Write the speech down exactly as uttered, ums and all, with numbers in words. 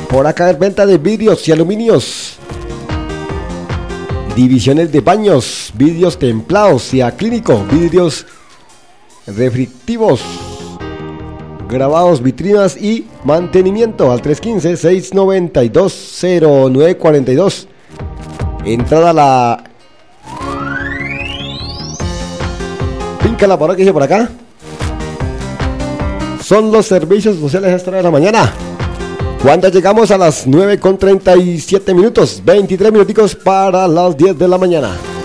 Por acá venta de vidrios y aluminios. Divisiones de baños, vidrios templados y acrílico, vidrios refractivos, grabados, vitrinas y mantenimiento al tres uno cinco, seis nueve dos, cero nueve cuatro dos. Entrada a la finca La Parroquia, dice por acá. Son los servicios sociales a esta hora de la mañana. Cuando llegamos a las nueve con treinta y siete minutos, veintitrés minuticos para las diez de la mañana.